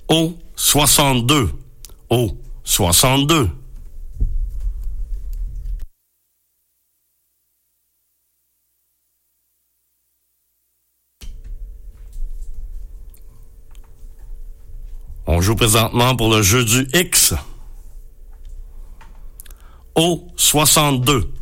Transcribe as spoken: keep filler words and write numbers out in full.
O soixante-deux. O soixante-deux. On joue présentement pour le jeu du X. O soixante-deux.